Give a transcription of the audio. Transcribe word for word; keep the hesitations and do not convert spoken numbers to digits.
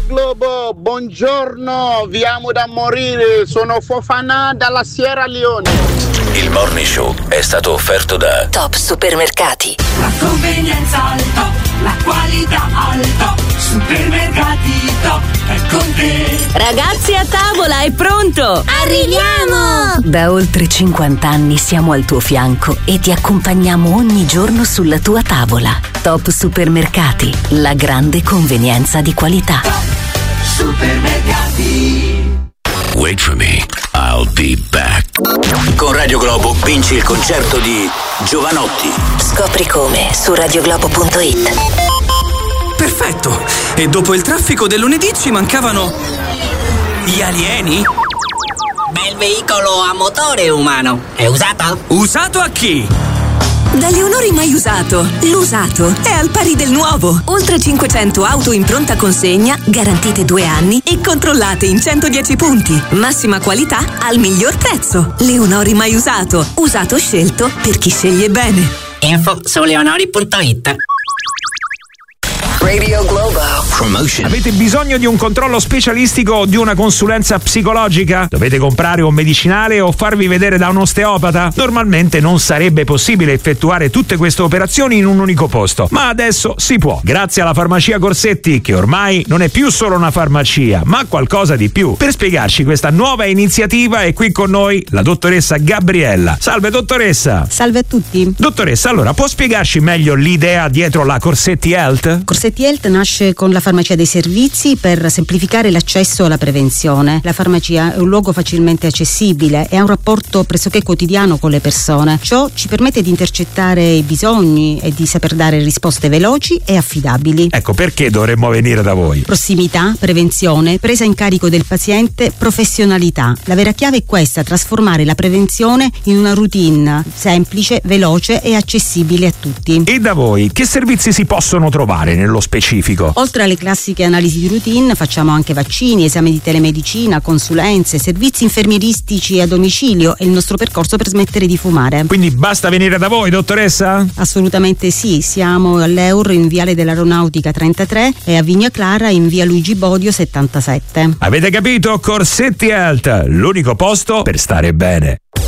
Globo, buongiorno, vi amo da morire, sono Fofana dalla Sierra Leone. Il Morning Show è stato offerto da Top Supermercati. La convenienza al top, la qualità al top, Supermercati Top è con te. Ragazzi, a tavola, è pronto! Arriviamo! Da oltre cinquanta anni siamo al tuo fianco e ti accompagniamo ogni giorno sulla tua tavola. Top Supermercati, la grande convenienza di qualità. Top Supermercati. Wait for me, I'll be back. Con Radio Globo vinci il concerto di Giovanotti. Scopri come su radioglobo punto it. Perfetto! E dopo il traffico del lunedì ci mancavano gli alieni? Bel veicolo a motore umano. È usato? Usato a chi? Da Leonori mai usato. L'usato è al pari del nuovo. Oltre cinquecento auto in pronta consegna, garantite due anni e controllate in centodieci punti. Massima qualità al miglior prezzo. Leonori mai usato. Usato scelto per chi sceglie bene. Info su leonori punto it. Radio Globo. Promotion. Avete bisogno di un controllo specialistico o di una consulenza psicologica? Dovete comprare un medicinale o farvi vedere da un osteopata? Normalmente non sarebbe possibile effettuare tutte queste operazioni in un unico posto, ma adesso si può, grazie alla farmacia Corsetti, che ormai non è più solo una farmacia, ma qualcosa di più. Per spiegarci questa nuova iniziativa è qui con noi la dottoressa Gabriella. Salve dottoressa! Salve a tutti. Dottoressa, allora può spiegarci meglio l'idea dietro la Corsetti Health? Corsetti Health nasce con la farmacia dei servizi per semplificare l'accesso alla prevenzione. La farmacia è un luogo facilmente accessibile e ha un rapporto pressoché quotidiano con le persone. Ciò ci permette di intercettare i bisogni e di saper dare risposte veloci e affidabili. Ecco, perché dovremmo venire da voi? Prossimità, prevenzione, presa in carico del paziente, professionalità. La vera chiave è questa: trasformare la prevenzione in una routine semplice, veloce e accessibile a tutti. E da voi che servizi si possono trovare nello specifico? Oltre alle classiche analisi di routine, facciamo anche vaccini, esami di telemedicina, consulenze, servizi infermieristici a domicilio e il nostro percorso per smettere di fumare. Quindi basta venire da voi, dottoressa? Assolutamente sì, siamo all'Eur in Viale dell'Aeronautica trentatré e a Vigna Clara in Via Luigi Bodio settantasette. Avete capito? Corsetti Health, l'unico posto per stare bene.